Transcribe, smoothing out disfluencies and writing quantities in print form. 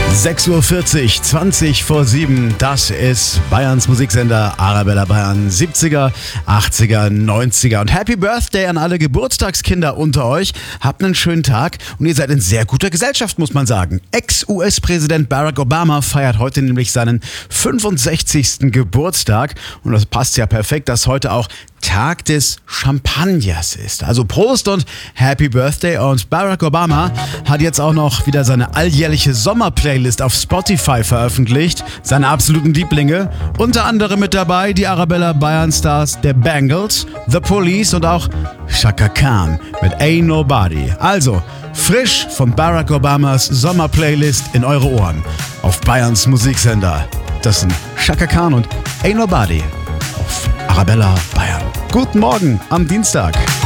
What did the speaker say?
6:40 Uhr, 20 vor 7, das ist Bayerns Musiksender Arabella Bayern, 70er, 80er, 90er. Und Happy Birthday an alle Geburtstagskinder unter euch. Habt einen schönen Tag und ihr seid in sehr guter Gesellschaft, muss man sagen. Ex-US-Präsident Barack Obama feiert heute nämlich seinen 65. Geburtstag. Und das passt ja perfekt, dass heute auch Tag des Champagners ist. Also Prost und Happy Birthday. Und Barack Obama hat jetzt auch noch wieder seine alljährliche Sommerplaylist auf Spotify veröffentlicht. Seine absoluten Lieblinge. Unter anderem mit dabei die Arabella Bayern Stars der Bangles, The Police und auch Chaka Khan mit Ain't Nobody. Also frisch von Barack Obamas Sommerplaylist in eure Ohren auf Bayerns Musiksender. Das sind Chaka Khan und Ain't Nobody auf Arabella Bayern. Guten Morgen am Dienstag.